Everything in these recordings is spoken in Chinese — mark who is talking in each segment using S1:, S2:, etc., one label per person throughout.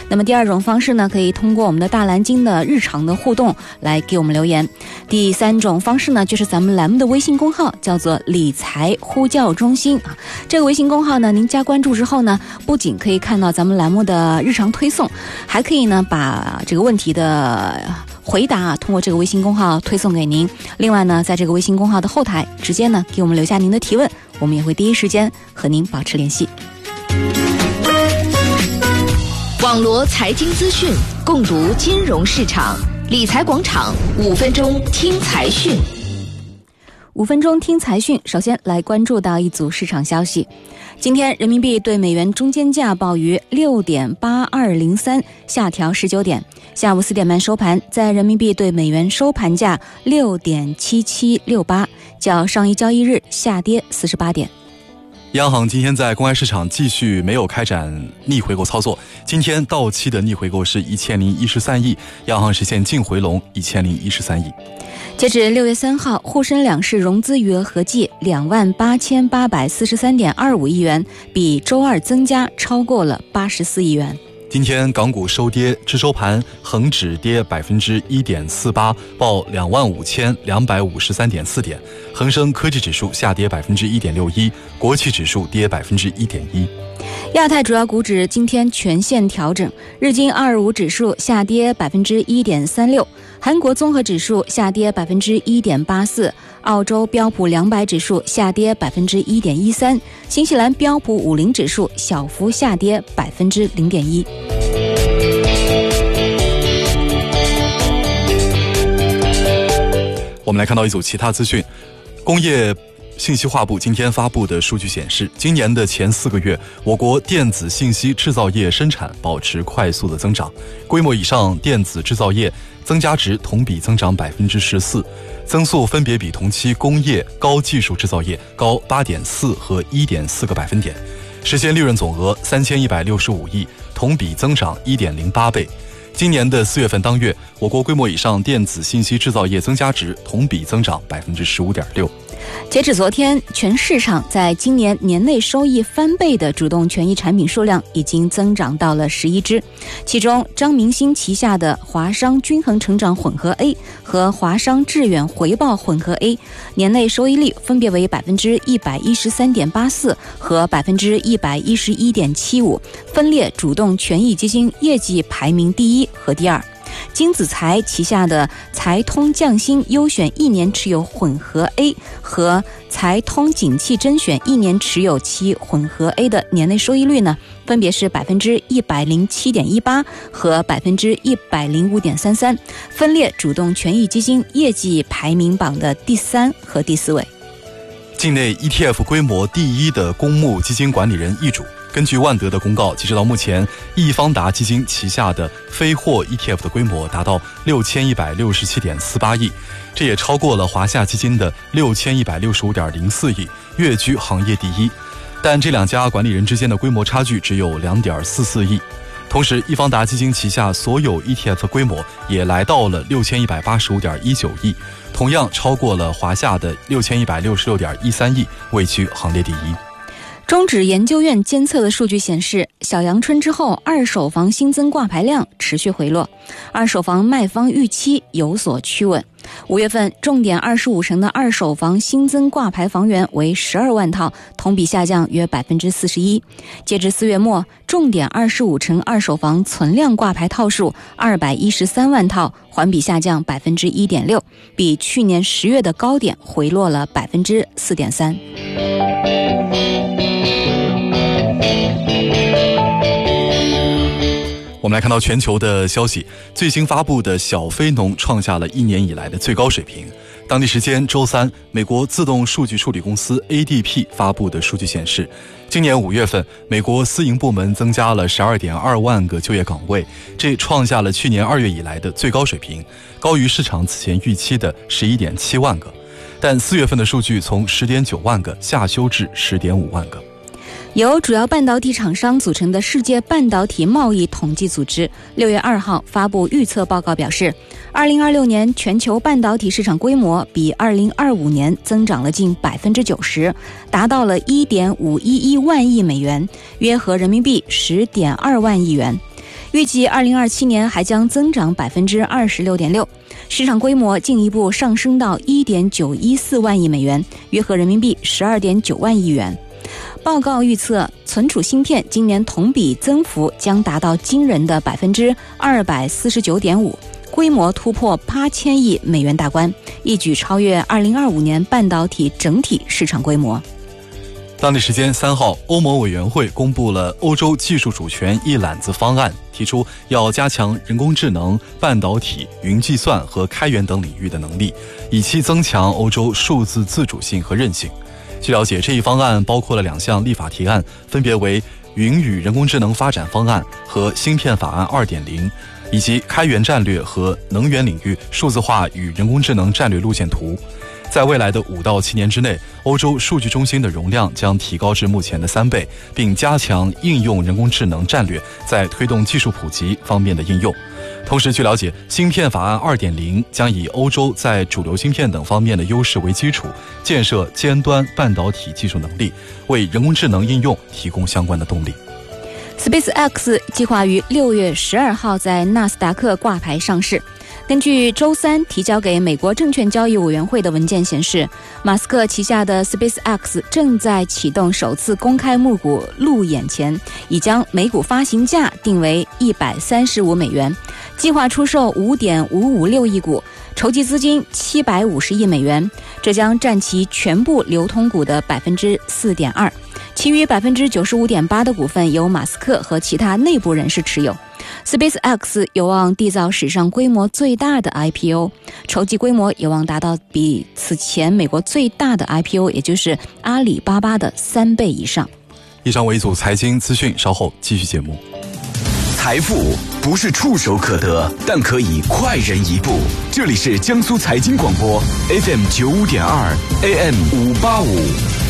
S1: 那么第二种方式呢，可以通过我们的大蓝鲸的日常的互动来给我们留言。第三种方式呢，就是咱们栏目的微信公号，叫做理财呼叫中心啊。这个微信公号呢，您加关注之后呢，不仅可以看到咱们栏目的日常推送，还可以呢把这个问题的回答通过这个微信公号推送给您。另外呢，在这个微信公号的后台直接呢给我们留下您的提问，我们也会第一时间和您保持联系。
S2: 网罗财经资讯，共读金融市场，理财广场5分钟听财讯。
S1: 5分钟听财讯，首先来关注到一组市场消息。今天人民币对美元中间价报于 6.8203， 下调19点。下午4点半收盘，在人民币对美元收盘价 6.7768， 较上一交易日下跌48点。
S3: 央行今天在公开市场继续没有开展逆回购操作，今天到期的逆回购是1013亿，央行实现净回笼1013亿。
S1: 截止6月3号，沪深两市融资余额合计28843.25亿元，比周二增加超过了84亿元。
S3: 今天港股收跌，至收盘恒指跌 1.48%， 报25253.4点，恒生科技指数下跌 1.61%， 国企指数跌 1.1%。
S1: 亚太主要股指今天全线调整，日经225指数下跌 1.36%， 韩国综合指数下跌 1.84%， 澳洲标普200指数下跌 1.13%， 新西兰标普50指数小幅下跌 0.1%。
S3: 我们来看到一组其他资讯。工业信息化部今天发布的数据显示，今年的前4个月，我国电子信息制造业生产保持快速的增长，规模以上电子制造业增加值同比增长 14%， 增速分别比同期工业高技术制造业高 8.4 和 1.4 个百分点，实现利润总额3165亿，同比增长 1.08 倍。今年的4月份当月，我国规模以上电子信息制造业增加值同比增长 15.6%。
S1: 截止昨天，全市场在今年年内收益翻倍的主动权益产品数量已经增长到了11只，其中张明星旗下的华商均衡成长混合 A 和华商致远回报混合 A 年内收益率分别为 113.84% 和 111.75%， 分列主动权益基金业绩排名第1和第2。金子财旗下的财通匠心优选1年持有混合 A 和财通景气甄选1年持有其混合 A 的年内收益率呢，分别是 107.18% 和 105.33%， 分列主动权益基金业绩排名榜的第3和第4位。
S3: 境内 ETF 规模第1的公募基金管理人易主。根据万德的公告，截止到目前，易方达基金旗下的非货 ETF 的规模达到 6167.48 亿，这也超过了华夏基金的 6165.04 亿，跃居行业第1。但这两家管理人之间的规模差距只有 2.44 亿。同时，易方达基金旗下所有 ETF 规模也来到了 6185.19 亿，同样超过了华夏的 6166.13 亿，位居行列第1。
S1: 中指研究院监测的数据显示，小阳春之后，二手房新增挂牌量持续回落，二手房卖方预期有所趋稳。5月份重点25城的二手房新增挂牌房源为12万套，同比下降约 41%。截至4月末，重点25城二手房存量挂牌套数213万套，环比下降 1.6%， 比去年10月的高点回落了 4.3%。
S3: 我们来看到全球的消息，最新发布的小非农创下了1年以来的最高水平。当地时间周三，美国自动数据处理公司 ADP 发布的数据显示，今年5月份，美国私营部门增加了 12.2 万个就业岗位，这创下了去年2月以来的最高水平，高于市场此前预期的 11.7 万个。但4月份的数据从 10.9 万个下修至 10.5 万个。
S1: 由主要半导体厂商组成的世界半导体贸易统计组织6月2号发布预测报告表示，2026年全球半导体市场规模比2025年增长了近 90%， 达到了 1.511万亿美元，约合人民币 10.2 万亿元。 预计2027年还将增长26.6%，市场规模进一步上升到1.914万亿美元，约合人民币12.9万亿元。报告预测，存储芯片今年同比增幅将达到惊人的249.5%，规模突破8000亿美元大关，一举超越2025年半导体整体市场规模。
S3: 当地时间3号，欧盟委员会公布了欧洲技术主权一揽子方案，提出要加强人工智能、半导体、云计算和开源等领域的能力，以期增强欧洲数字自主性和韧性。据了解，这一方案包括了2项立法提案，分别为云与人工智能发展方案和芯片法案 2.0， 以及开源战略和能源领域数字化与人工智能战略路线图。在未来的5到7年之内，欧洲数据中心的容量将提高至目前的3倍，并加强应用人工智能战略在推动技术普及方面的应用。同时，据了解，芯片法案 2.0 将以欧洲在主流芯片等方面的优势为基础，建设尖端半导体技术能力，为人工智能应用提供相关的动力。
S1: SpaceX 计划于6月12号在纳斯达克挂牌上市。根据周三提交给美国证券交易委员会的文件显示，马斯克旗下的 SpaceX 正在启动首次公开募股路演前，已将每股发行价定为135美元，计划出售5.556亿股，筹集资金750亿美元，这将占其全部流通股的 4.2%， 其余 95.8% 的股份由马斯克和其他内部人士持有。SpaceX 有望缔造史上规模最大的 IPO， 筹集规模有望达到比此前美国最大的 IPO， 也就是阿里巴巴的3倍以上。
S3: 以上为一组财经资讯，稍后继续节目。
S4: 财富不是触手可得，但可以快人一步。这里是江苏财经广播 FM 95.2 AM 585。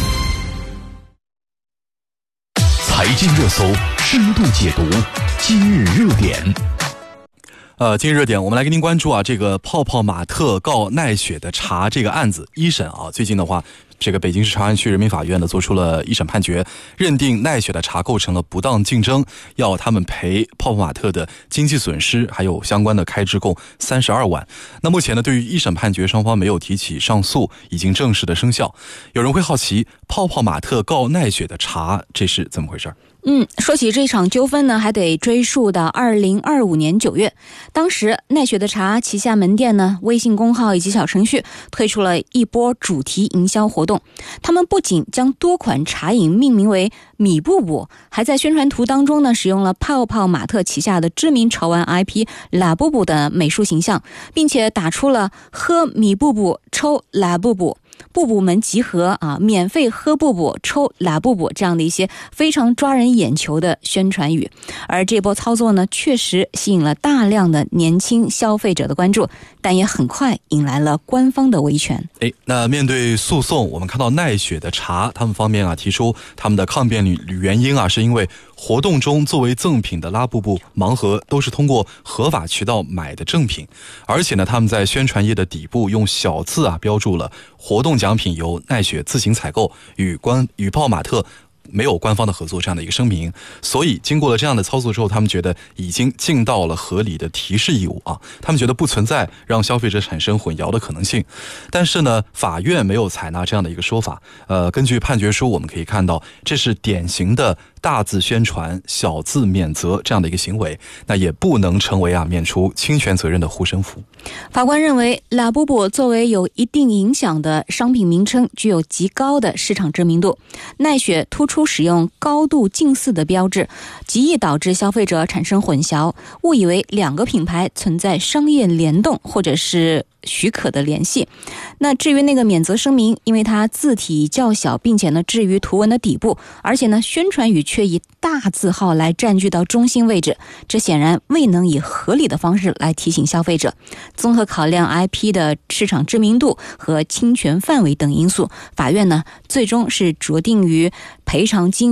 S4: 财经热搜深度解读，今日热点。
S3: 今日热点，我们来跟您关注这个泡泡玛特告奈雪的茶这个案子一审最近的话，这个北京市朝阳区人民法院呢做出了一审判决，认定奈雪的茶构成了不当竞争，要他们赔泡泡玛特的经济损失还有相关的开支共32万。那目前呢，对于一审判决，双方没有提起上诉，已经正式的生效。有人会好奇，泡泡玛特告奈雪的茶，这是怎么回事？
S1: 说起这场纠纷呢，还得追溯到2025年9月，当时奈雪的茶旗下门店呢，微信公号以及小程序推出了一波主题营销活动。他们不仅将多款茶饮命名为米布布，还在宣传图当中呢，使用了泡泡玛特旗下的知名潮玩 IP 拉布布的美术形象，并且打出了喝米布布抽拉布布，布布们集合免费喝布布抽拉布布，这样的一些非常抓人眼球的宣传语。而这波操作呢，确实吸引了大量的年轻消费者的关注，但也很快引来了官方的维权。
S3: 那面对诉讼，我们看到奈雪的茶他们方面提出他们的抗辩原因是因为活动中作为赠品的拉布布盲盒都是通过合法渠道买的正品，而且呢，他们在宣传页的底部用小字标注了活动奖品由奈雪自行采购，与泡泡玛特没有官方的合作这样的一个声明。所以经过了这样的操作之后，他们觉得已经尽到了合理的提示义务他们觉得不存在让消费者产生混淆的可能性。但是呢，法院没有采纳这样的一个说法。根据判决书我们可以看到，这是典型的大字宣传小字免责这样的一个行为，那也不能成为免除侵权责任的护身符。
S1: 法官认为，拉布布作为有一定影响的商品名称，具有极高的市场知名度。奈雪突出使用高度近似的标志，极易导致消费者产生混淆，误以为两个品牌存在商业联动或者是许可的联系。那至于那个免责声明，因为它字体较小，并且呢置于图文的底部，而且呢宣传语却以大字号来占据到中心位置，这显然未能以合理的方式来提醒消费者。综合考量 IP 的市场知名度和侵权范围等因素，法院呢最终是酌定于赔偿金额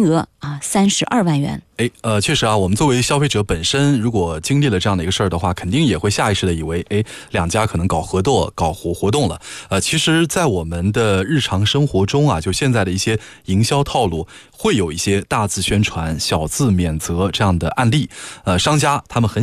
S1: 32万元。
S3: 确实啊，我们作为消费者本身，如果经历了这样的一个事儿的话，肯定也会下意识的以为，两家可能搞合活动了。其实，在我们的日常生活中啊，就现在的一些营销套路，会有一些大字宣传、小字免责这样的案例。商家他们很